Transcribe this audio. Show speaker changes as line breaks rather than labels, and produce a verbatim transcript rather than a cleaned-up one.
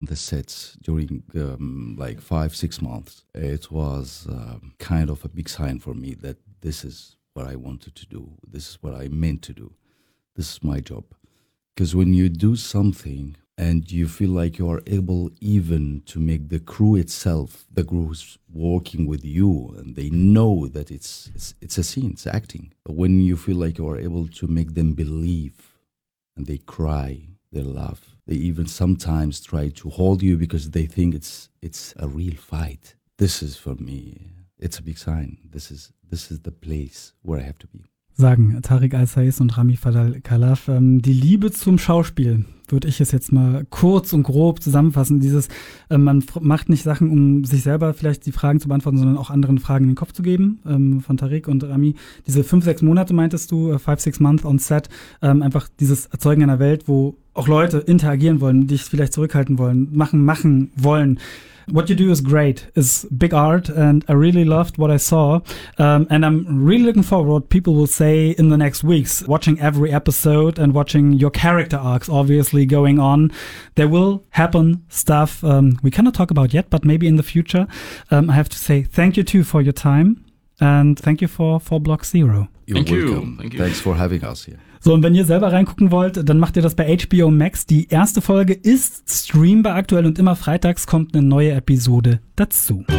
the sets during um, like five, six months, it was um, kind of a big sign for me that this is what I wanted to do. This is what I meant to do. This is my job. Because when you do something and you feel like you are able even to make the crew itself, the crew who's working with you, and they know that it's, it's it's a scene, it's acting. But when you feel like you are able to make them believe, and they cry, they laugh, they even sometimes try to hold you because they think it's it's a real fight. This is for me, it's a big sign. This is this is the place where I have to be.
Sagen Tareq Al-Sais und Rami Fadal Khalaf. Ähm, die Liebe zum Schauspiel, würde ich es jetzt mal kurz und grob zusammenfassen. Dieses, äh, man f- macht nicht Sachen, um sich selber vielleicht die Fragen zu beantworten, sondern auch anderen Fragen in den Kopf zu geben, ähm, von Tareq und Rami. Diese fünf, sechs Monate meintest du, äh, five, six months on set, ähm, einfach dieses Erzeugen einer Welt, wo auch Leute interagieren wollen, dich vielleicht zurückhalten wollen, machen, machen wollen. What you do is great. It's big art, and I really loved what I saw. Um, and I'm really looking forward what people will say in the next weeks, watching every episode and watching your character arcs obviously going on. There will happen stuff um, we cannot talk about yet, but maybe in the future. Um, I have to say thank you too for your time, and thank you for, for Block Zero.
You're
Thank you.
welcome.
Thank you.
Thanks for having us here.
So, und wenn ihr selber reingucken wollt, dann macht ihr das bei H B O Max. Die erste Folge ist streambar aktuell und immer freitags kommt eine neue Episode dazu.